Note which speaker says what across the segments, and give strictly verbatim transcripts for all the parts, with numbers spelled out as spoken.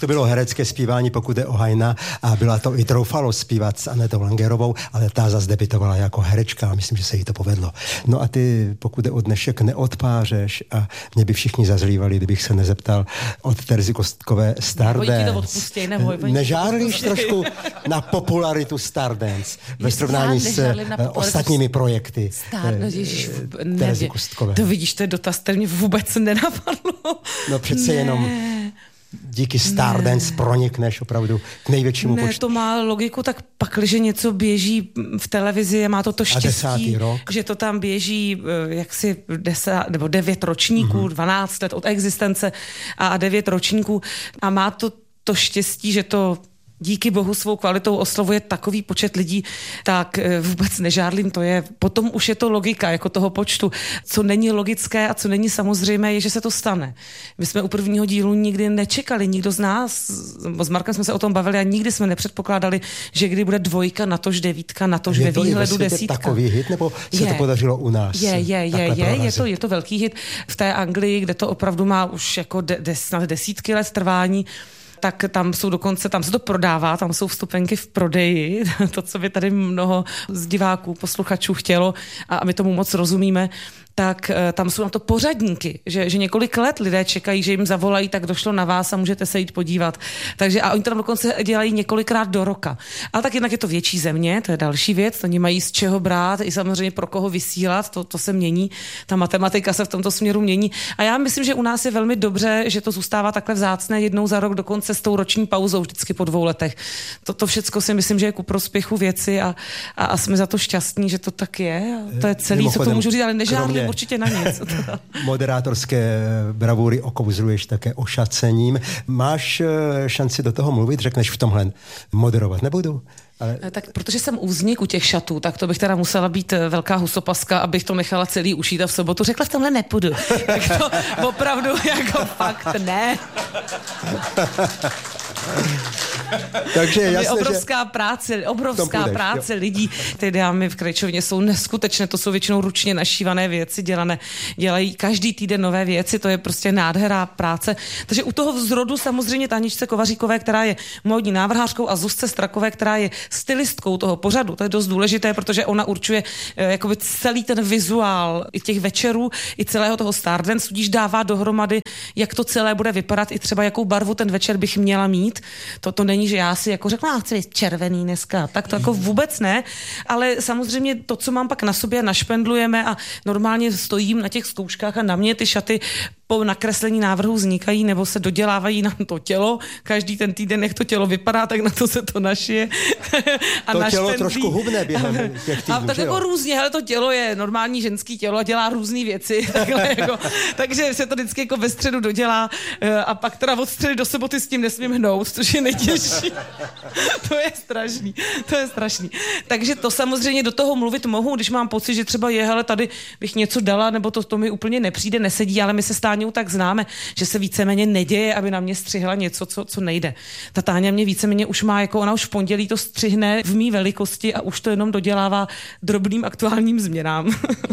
Speaker 1: to bylo herecké zpívání, pokud je o Hajna, a byla to i troufalost zpívat s Anetou Langerovou, ale ta zase debitovala jako herečka a myslím, že se jí to povedlo. No a ty, pokud je o dnešek, neodpářeš a mě by všichni zazlívali, kdybych se nezeptal od Terezy Kostkové Stardance. Nežárlíš trošku na popularitu Stardance ve srovnání s ostatními projekty Terezy Kostkové?
Speaker 2: To vidíš, to je dotaz, který mě vůbec nenapadlo.
Speaker 1: No přece ne. jenom díky Stardance pronikneš opravdu k největšímu
Speaker 2: ne,
Speaker 1: počtu.
Speaker 2: To má logiku, tak pakliže něco běží v televizi, má to to štěstí, že to tam běží jaksi deset, nebo devět ročníků, mm-hmm. dvanáct let od existence a devět ročníků a má to to štěstí, že to díky bohu svou kvalitou oslovuje takový počet lidí, tak vůbec nežádlím, to je, potom už je to logika jako toho počtu. Co není logické a co není samozřejmé, je, že se to stane. My jsme u prvního dílu nikdy nečekali, nikdo z nás, s Markem jsme se o tom bavili a nikdy jsme nepředpokládali, že kdy bude dvojka, natož devítka, natož ve výhledu desítka. Je to
Speaker 1: takový hit, nebo se je, to podařilo u nás?
Speaker 2: Je, je, je, je, je, to, je to velký hit. V té Anglii, kde to opravdu má už jako de, de, snad desítky let trvání, tak tam jsou dokonce, tam se to prodává, tam jsou vstupenky v prodeji, to, co by tady mnoho z diváků, posluchačů chtělo a my tomu moc rozumíme, tak tam jsou na to pořadníky, že, že několik let lidé čekají, že jim zavolají, tak došlo na vás a můžete se jít podívat. Takže a oni to tam dokonce dělají několikrát do roka. Ale tak jednak je to větší země, to je další věc, oni mají z čeho brát i samozřejmě pro koho vysílat, to, to se mění, ta matematika se v tomto směru mění. A já myslím, že u nás je velmi dobře, že to zůstává takhle vzácné jednou za rok, dokonce s tou roční pauzou vždycky po dvou letech. To, to všecko si myslím, že je ku prospěchu věci a, a, a jsme za to šťastní, že to tak je. A to je celý, co to můžu říct, ale nežádlím určitě na nic.
Speaker 1: Moderátorské bravúry okouzluješ také ošacením. Máš šanci do toho mluvit? Řekneš v tomhle moderovat nebudu? Ale...
Speaker 2: Tak protože jsem úznik u těch šatů, tak to bych teda musela být velká husopaska, abych to nechala celý ušít a v sobotu řekla, v tomhle nepůjdu. Tak to opravdu jako fakt ne.
Speaker 1: Takže je jasné,
Speaker 2: obrovská
Speaker 1: že...
Speaker 2: práce, obrovská půjdeš, práce jo. lidí. Ty dámy v Krejčovině jsou neskutečné, to jsou většinou ručně našívané věci, dělané, dělají každý týden nové věci, to je prostě nádherná práce. Takže u toho vzrodu samozřejmě Taničce Kovaříkové, která je módní návrhářkou a Zuzce Strakové, která je stylistkou toho pořadu. To je dost důležité, protože ona určuje eh, jakoby celý ten vizuál i těch večerů, i celého toho Stardance, tudíž dává dohromady, jak to celé bude vypadat, i třeba jakou barvu ten večer bych měla mít. To, to není, že já si jako řekla, ah, chci být červený dneska, tak to jako vůbec ne, ale samozřejmě to, co mám pak na sobě, našpendlujeme a normálně stojím na těch zkouškách a na mě ty šaty po nakreslení návrhu vznikají nebo se dodělávají na to tělo. Každý ten týden, jak to tělo vypadá, tak na to se to našije.
Speaker 1: A to tělo trošku hubne během těch týdnů,
Speaker 2: a tak jako různě, hele, to tělo je normální ženský tělo a dělá různé věci. Takhle jako, takže se to vždycky jako ve středu dodělá a pak teda od středy do soboty s tím nesmím hnout, což je nejtěžší. To je strašný. To je strašný. Takže to samozřejmě do toho mluvit mohu, když mám pocit, že třeba je, hele, tady bych něco dala, nebo to, to mi úplně nepřijde, nesedí, ale my se Táňou tak známe, že se víceméně neděje, aby na mě střihla něco, co, co nejde. Ta Táňa mě víceméně už má, jako ona už v pondělí to střihne v mý velikosti a už to jenom dodělává drobným aktuálním změnám.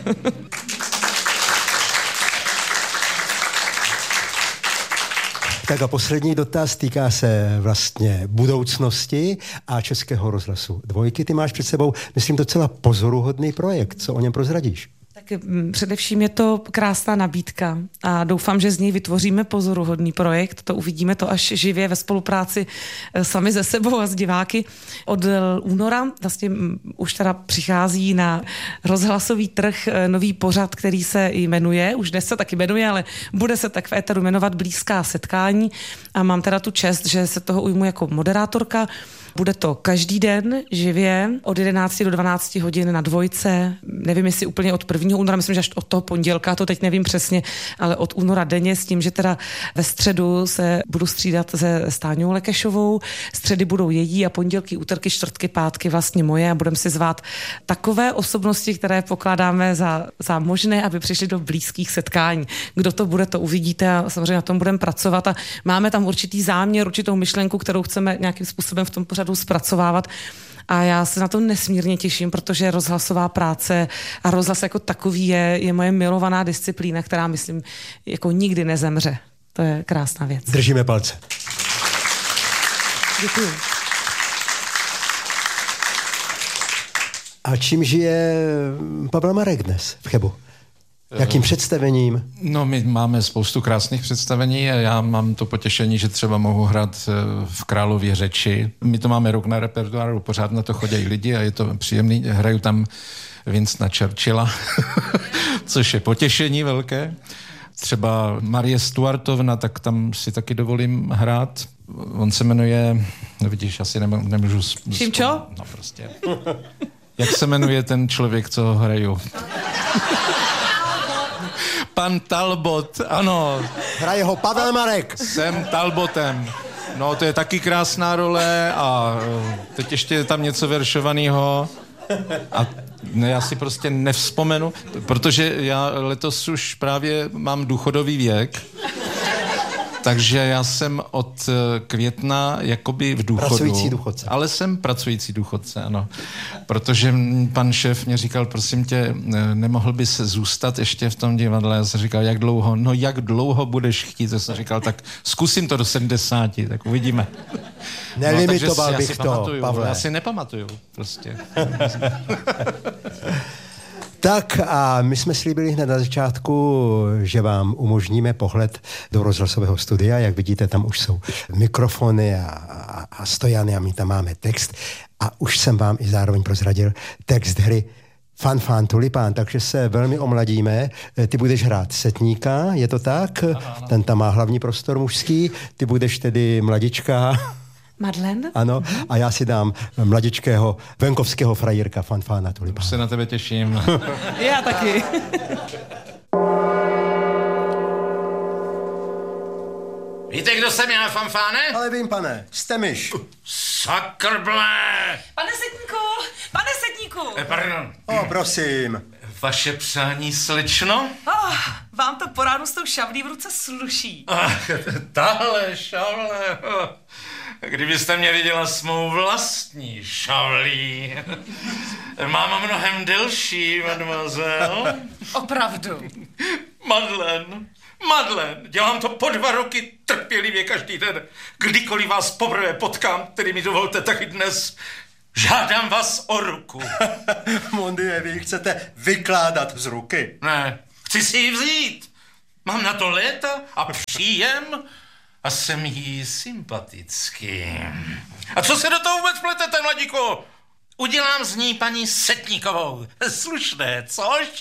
Speaker 1: Tak a poslední dotaz týká se vlastně budoucnosti a Českého rozhlasu Dvojky. Ty máš před sebou, myslím, docela pozoruhodný projekt. Co o něm prozradíš?
Speaker 2: Tak především je to krásná nabídka a doufám, že z něj vytvoříme pozoruhodný projekt. To uvidíme to až živě ve spolupráci sami se sebou a s diváky. Od února vlastně už teda přichází na rozhlasový trh nový pořad, který se jmenuje, už dnes se taky jmenuje, ale bude se tak v éteru jmenovat Blízká setkání a mám teda tu čest, že se toho ujmu jako moderátorka. Bude to každý den živě od jedenácti do dvanácti hodin na Dvojce. Nevím, jestli úplně od prvního února, myslím, že až od toho pondělka, to teď nevím přesně, ale od února denně s tím, že teda ve středu se budu střídat se Stáňou Lekešovou. Středy budou její a pondělky, úterky, čtvrtky, pátky vlastně moje a budeme si zvát takové osobnosti, které pokládáme za, za možné, aby přišli do blízkých setkání. Kdo to bude, to uvidíte a samozřejmě na tom budeme pracovat a máme tam určitý záměr, určitou myšlenku, kterou chceme nějakým způsobem v tom pořadu zpracovávat. A já se na to nesmírně těším, protože rozhlasová práce a rozhlas jako takový je, je moje milovaná disciplína, která, myslím, jako nikdy nezemře. To je krásná věc.
Speaker 1: Držíme palce.
Speaker 2: Děkuju.
Speaker 1: A čím žije Pavel Marek dnes v Chebu? Jakým představením?
Speaker 3: No, my máme spoustu krásných představení a já mám to potěšení, že třeba mohu hrát v Králově řeči. My to máme rok na repertoáru, pořád na to chodí lidi a je to příjemný. Hraju tam Winstona Churchilla, což je potěšení velké. Třeba Marie Stuartovna, tak tam si taky dovolím hrát. On se jmenuje, no vidíš, asi nemů- nemůžu...
Speaker 2: Šimčo?
Speaker 3: No prostě. Jak se jmenuje ten člověk, co ho hraju? Pan Talbot, ano.
Speaker 1: Hraje ho Pavel Marek.
Speaker 3: Jsem Talbotem. No, to je taky krásná role a teď ještě je tam něco veršovaného. A ne, já si prostě nevzpomenu, protože já letos už právě mám důchodový věk, takže já jsem od května jakoby v důchodu.
Speaker 1: Pracující důchodce.
Speaker 3: Ale jsem pracující důchodce, ano. Protože pan šéf mě říkal, prosím tě, nemohl bys zůstat ještě v tom divadle. Já jsem říkal, jak dlouho? No jak dlouho budeš chtít? Já jsem říkal, tak zkusím to do sedmdesáti, tak uvidíme.
Speaker 1: Nelimitoval
Speaker 3: no,
Speaker 1: bych to,
Speaker 3: pamatuju,
Speaker 1: Pavle.
Speaker 3: Já si nepamatuju, prostě.
Speaker 1: Tak a my jsme slíbili hned na začátku, že vám umožníme pohled do rozhlasového studia. Jak vidíte, tam už jsou mikrofony a, a, a stojany a my tam máme text. A už jsem vám i zároveň prozradil text hry Fanfán tulipán, takže se velmi omladíme. Ty budeš hrát setníka, je to tak? Ano, ano. Ten tam má hlavní prostor mužský, ty budeš tedy mladička...
Speaker 2: Madlen?
Speaker 1: Ano, a já si dám mladičkého venkovského frajírka Fanfána tulipán.
Speaker 3: Už se na tebe těším.
Speaker 2: Já taky.
Speaker 4: Víte, kdo jsem já, Fanfáne?
Speaker 1: Ale vím, pane, jste myš.
Speaker 4: Sakrblé!
Speaker 2: Pane Setníku, pane Setníku.
Speaker 4: Eh, pardon.
Speaker 1: O, prosím.
Speaker 4: Vaše přání, slečno?
Speaker 2: Oh, vám to po ránu s tou šavlí v ruce sluší.
Speaker 4: Ach, tahle šavle. Kdybyste mě viděla s mou vlastní šavlí. Mám mnohem delší, mademoiselle.
Speaker 2: Opravdu.
Speaker 4: Madlen, Madlen, dělám to po dva roky trpělivě každý den. Kdykoliv vás poprvé potkám, tedy mi dovolte taky dnes, žádám vás o ruku.
Speaker 1: Mon Dieu, vy chcete vykládat z ruky.
Speaker 4: Ne, chci si ji vzít. Mám na to léta a příjem a jsem jí sympatický. A co se do toho vůbec pletete, mladíku? Udělám z ní paní Setníkovou. Slušné, což?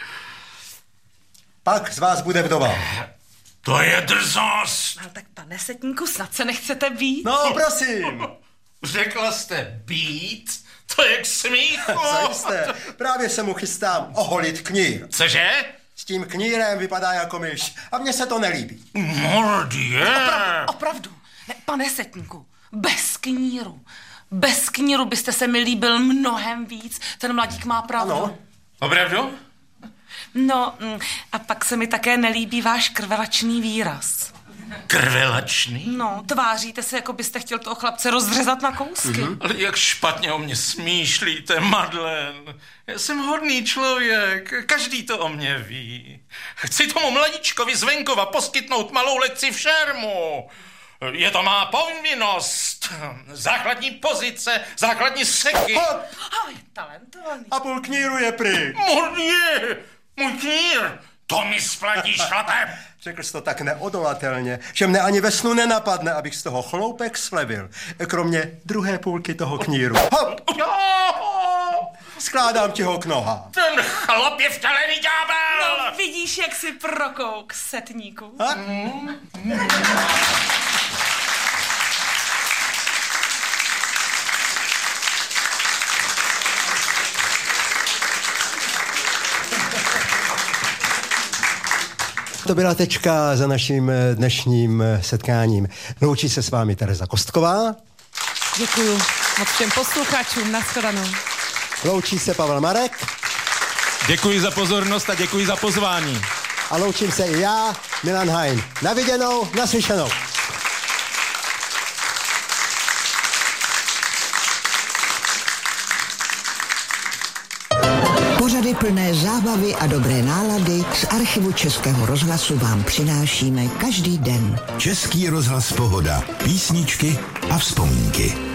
Speaker 1: Pak z vás bude vdova.
Speaker 4: To je drzost.
Speaker 2: No tak pane Setníku, snad se nechcete být?
Speaker 1: No, prosím.
Speaker 4: Řekla jste být? To je k smíchu.
Speaker 1: Zajisté, právě se mu chystám oholit knír.
Speaker 4: Cože?
Speaker 1: S tím knírem vypadá jako myš a mně se to nelíbí.
Speaker 4: Mordě.
Speaker 2: Opravdu, opravdu. Ne, pane Setníku, bez kníru. Bez kníru byste se mi líbil mnohem víc. Ten mladík má pravdu.
Speaker 1: Ano.
Speaker 4: Opravdu?
Speaker 2: No, a pak se mi také nelíbí váš krvelačný výraz.
Speaker 4: Krvelačný?
Speaker 2: No, tváříte se, jako byste chtěl toho chlapce rozřezat na kousky. Mm-hmm.
Speaker 4: Ale jak špatně o mě smýšlíte, Madlen. Já jsem hodný člověk, každý to o mě ví. Chci tomu mladičkovi z venkova poskytnout malou lekci v šermu. Je to má povinnost. Základní pozice, základní seky.
Speaker 1: Hop!
Speaker 2: Ale talentovaný.
Speaker 1: A půl kníru je pryč.
Speaker 4: Mordě, můj knír, to mi splatíš, chlape.
Speaker 1: Řekl jsi to tak neodolatelně, že mne ani ve snu nenapadne, abych z toho chloupek slevil. Kromě druhé půlky toho kníru. Hop! Skládám ti ho k nohám.
Speaker 4: Ten chlap je vtělený ďábel.
Speaker 2: No, vidíš, jak si prokouk, Setníku.
Speaker 1: Ha? To byla tečka za naším dnešním setkáním. Loučí se s vámi Tereza Kostková.
Speaker 2: Děkuju moc všem posluchačům. Nashledanou.
Speaker 1: Loučí se Pavel Marek.
Speaker 3: Děkuji za pozornost a děkuji za pozvání.
Speaker 1: A loučím se i já, Milan Hein. Na viděnou, naslyšenou.
Speaker 5: Pořad Pořady plné zábavy a dobré nálady z archivu Českého rozhlasu vám přinášíme každý den.
Speaker 6: Český rozhlas Pohoda. Písničky a vzpomínky.